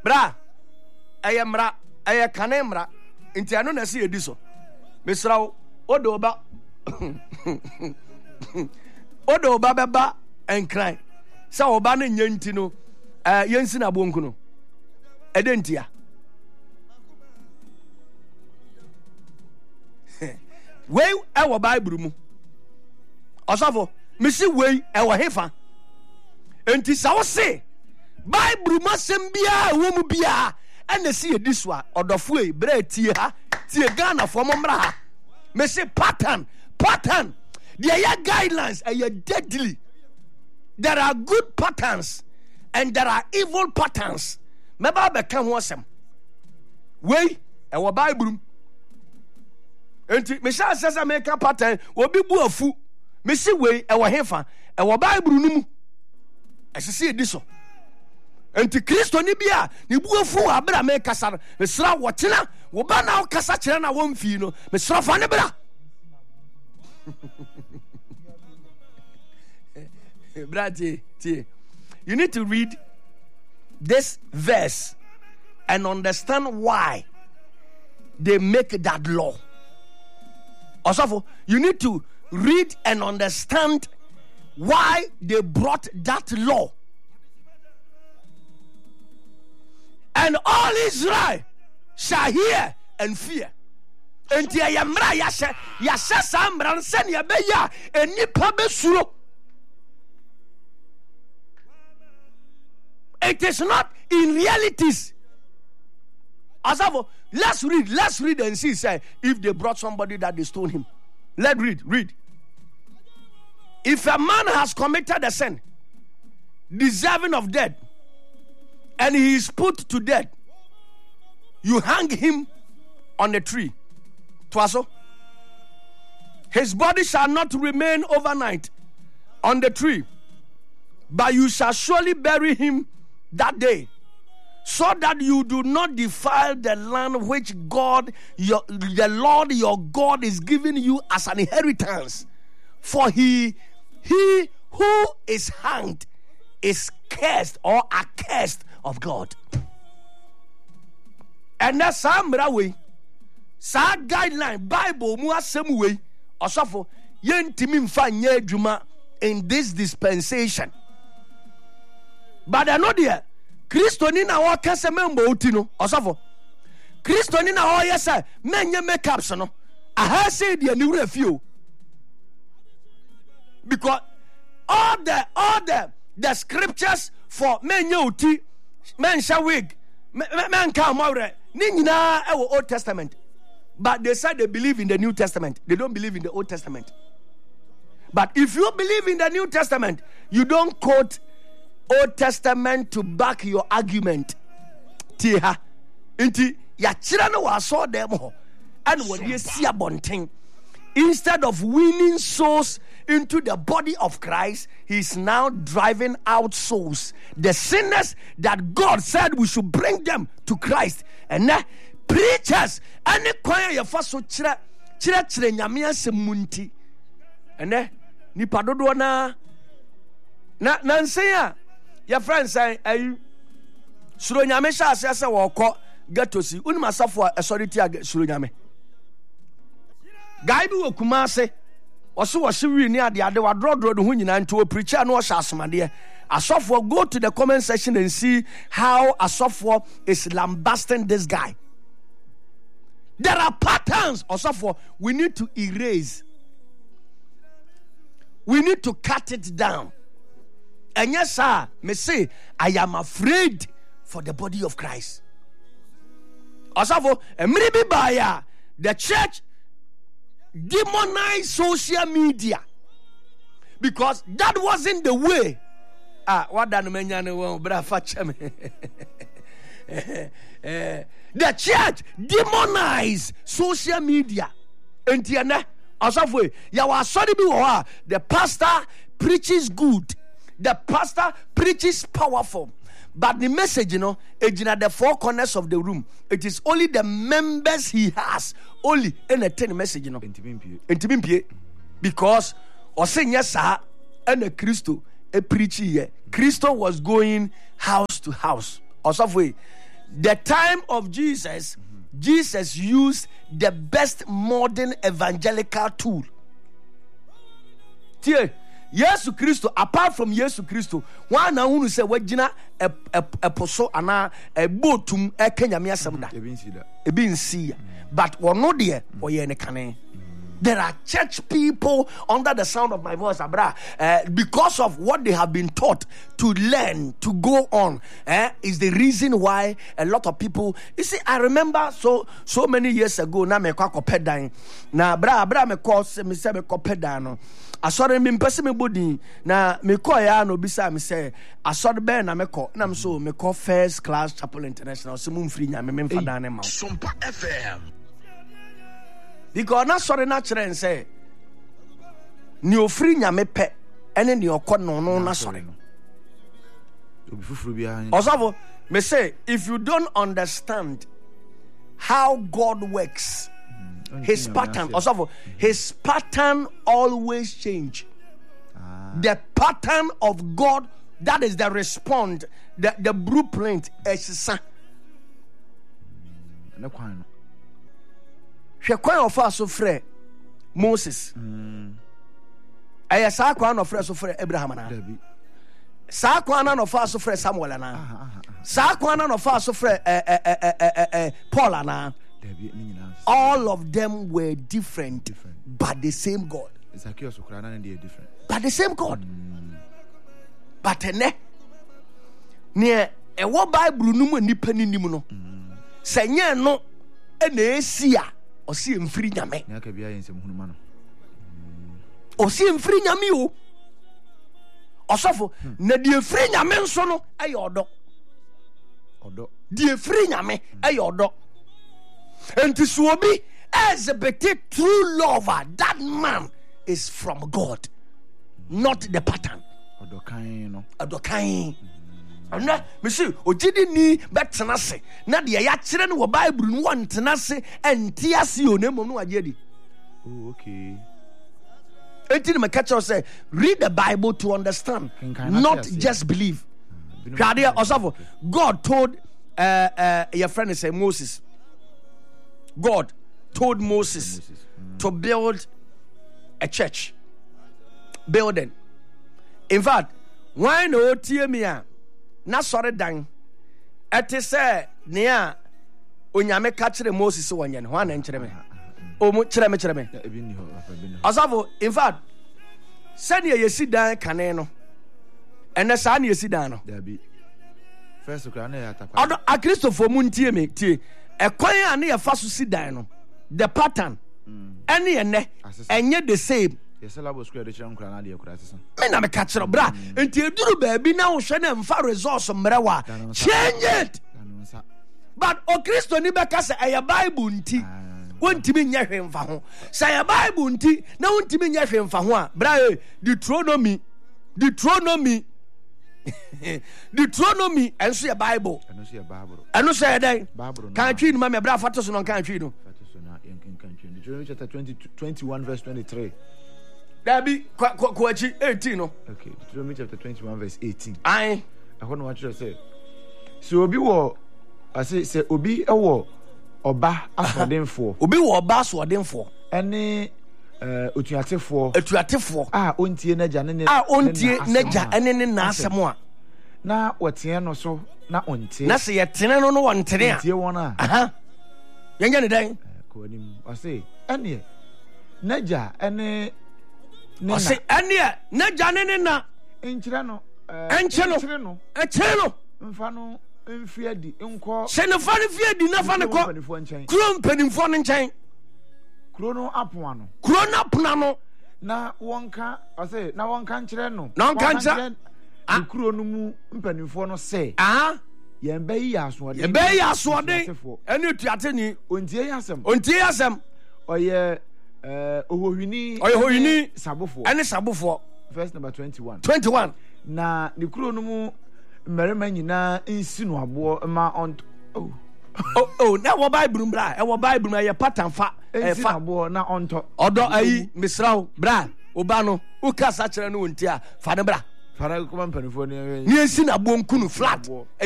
bra ayemra ayekanemra nti ano na se edi so mesrawo odoba odoba beba enkran sa oba no nyanti no yensi na bonku no edentia wei ewo bible mu osafo misi wei ewo hefa enti sa wo se bible masem bia wo mu bia ene si edi so a odofo e bra tie ha tie Ghana fo momra ha me say pattern there are guidelines and are deadly. There are good patterns and there are evil patterns. Meba be kan ho asem wei ewo bible enti me sha sesa make pattern obi bu afu me si wei ewo hefa ewo bible no mu esisi edi so enti Kristo ni bia ni bu afu abra me kasa me sra wotena wo ba na kasa kire na wo mfi no me sra fa ne bra brother you need to read this verse and understand why they make that law. Also, you need to read and understand why they brought that law. And all Israel shall hear and fear. Enti ayamra yasha samran sen yabeya enipa besuro. It is not in realities. Asafo, let's read and see. Say if they brought somebody that they stone him. Let's read. If a man has committed a sin deserving of death, and he is put to death, you hang him on a tree. Twaso. His body shall not remain overnight on the tree, but you shall surely bury him that day, so that you do not defile the land which the Lord your God is giving you as an inheritance. For he who is hanged is cursed or accursed of God. And that's some way, some guideline Bible mu asem way osofo yentimi mfa nya adwuma in this dispensation. But I know there Kristo ni na wo kase membo oti no osofo Kristo ni na wo yesa menye makeups no aha say dia ni wura fio, because all the scriptures for menye oti mensha wig men ka mawre ni nyina e Old Testament, but they said they believe in the New Testament. They don't believe in the Old Testament. But if you believe in the New Testament, you don't quote Old Testament to back your argument. Tiha inti ya chira no wa so dem ho and what you see abonting. Instead of winning souls into the body of Christ, he's now driving out souls, the sinners that God said we should bring them to Christ. And now preachers any kwaya ya faso chira nyame asemunti ene nipa dodo na nse ya friends ayi suro nyame sha ase wo kọ gatosi uni masafo authority suro nyame guy bi wo Kumase oso wo hwe ni ade wa drodro do hu nyina nto preacher no sha asomade asofo. Go to the comment section and see how asofo is lambasting this guy. There are patterns asofo we need to erase. We need to cut it down. And yes sir, me say I am afraid for the body of Christ. Asofo emri bi ba ya the church demonized social media because that wasn't the way. What done menya no bra facha me. The church demonized social media. Entiana asafo ya wa sorry bi wo the pastor preaches good. The pastor preaches powerful. But the message, ejina the four corners of the room. It is only the members he has. Only entertain message, Entibimpie. Because osenya sa and a Christo a preachy here. Christo was going house to house. Osafwe, the time of Jesus, Jesus used the best modern evangelical tool. Tie, Yesu Christo, apart from Yesu Christo, one na who say wajina a poso ana a botum a Kenya miasamda. Ebi nsi, but we no there or ye ne kane. There are church people under the sound of my voice, Abra, because of what they have been taught to learn, to go on, is the reason why a lot of people. You see, I remember so many years ago. Na me kwa kopedang, na bra me kwa se me kopedano. Asore me mpese me body na me kwa ya no bisa me say asore be na me kwa na me so me kwa First Class Chapel International. Se mu mfiri nya me mfa dan ne ma. Sumpa FM. Because na sorry na chere say ni ofri nyame pe ene ni okọ no na sorry obi fufuru bia osavo me say if you don't understand how God works, his pattern osavo his pattern always change. The pattern of God, that is the response, the blueprint is na kwan hwe kwan of us so frɛ Moses ɛyɛ saa kwan of frɛ so frɛ Abraham na saa kwan na of us so frɛ Samuel na saa kwan na of us so frɛ Paul na all of them were different but the same God. But the same God. But ne ɛwɔ Bible no mu nipa ni nim no sɛ nyɛ no ɛna esi a ɔsi mfiri nyame ɔsi mfiri nyame o ɔsɔfo na die mfiri nyame nso no ɛyɛ ɔdɔ die mfiri nyame ɛyɛ ɔdɔ enti so obi exhibit true lover, that man is from God, not the pattern. Ɔdɔkan ana me say ogidi ni betena se na de ya kire no Bible no wontena se enti ase o na mom no agye di. Oh, okay. Enti me catch us say read the Bible to understand, not just believe. God told your friend say Moses. God told Moses to build a church building. In fact, why no tie me a na sore dan ete se nea onyame ka kire Moses wonye no na nkire me o mu kire me asafo. In fact, said ye yesi dan kane no ene sa na yesi dan no first kra na ya takwa odo a Christopher mu ntie me tie ekwan a na ye fa so si dan no the pattern ene ene enye the same. Yes, I was square the chancra na de kurasisa me na me ka kire bra enti eduru baabi na wo hwe na mfa resource mrewa change it. But o Christo ni beka se eye Bible nti wontimi nya hwe mfa ho se eye Bible nti na wontimi nya hwe mfa ho a bra Deuteronomy enso ye Bible eno so ye den kan twi ni ma me bra fato so no kan twi no Deuteronomy chapter 21 verse 23. Dabi kwachi 18 no. Okay, Deuteronomy chapter 21 verse 18. Aye. I want to watch you say. So obi wo I say obi ewo oba asodemfo. Obi wo oba asodemfo. Ene otuatefo ontie naja ne ene ne na asem a na wotie no so na ontie na se yetene no wontene a ontie won a aha yenye ne dan ko anim I say ene naja ene ne na say ene naja ne na enkyire no mfa no mfiadi enko se ne fa ne fiadi na fa ne ko kuro mpanimfo ne nkyɛn kuro no apoano na wonka I say na wonka nkyere no na wonka nkyere kuro no mu mpanimfo no se yemba yi asode ene tuate ni ontie yasem oye ohohwini sabofo verse number 21 na the kuro no mu mmerema nyina nsi no abo ma on na wo Bible bra e wo Bible ma ye pattern fa fa abo na onto odo ayi misrawo bra oba no ukasa kire no wonti a fa ne bra fara kuma mpanifo ni ensi na bo nkunu flat